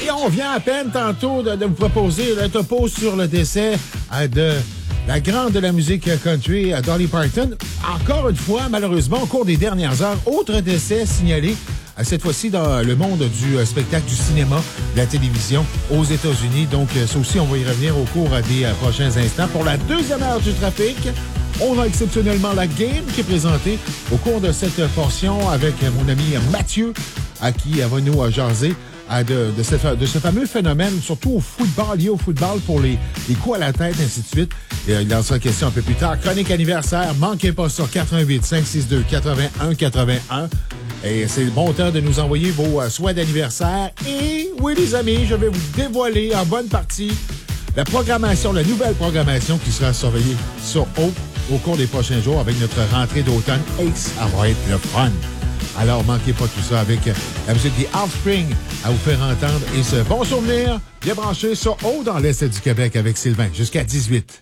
Et on vient à peine tantôt de vous proposer le topo sur le décès de la grande de la musique country, Dolly Parton. Encore une fois, malheureusement, au cours des dernières heures, autre décès signalé, cette fois-ci dans le monde du spectacle, du cinéma, de la télévision aux États-Unis. Donc, ça aussi, on va y revenir au cours des prochains instants. Pour la deuxième heure du trafic, on a exceptionnellement la game qui est présentée au cours de cette portion avec mon ami Mathieu, à qui va nous jaser de ce fameux phénomène, surtout au football, lié au football pour les coups à la tête, ainsi de suite. Et il en sera question un peu plus tard. Chronique anniversaire, manquez pas ça, 88 562 81 81. Et c'est le bon temps de nous envoyer vos souhaits d'anniversaire. Et oui, les amis, je vais vous dévoiler en bonne partie la programmation, la nouvelle programmation qui sera surveillée sur O au cours des prochains jours avec notre rentrée d'automne. Ace, ça va être le fun. Alors, manquez pas tout ça avec la musique des Offspring à vous faire entendre. Et ce bon souvenir, bien branché sur O dans l'Est du Québec avec Sylvain jusqu'à 18.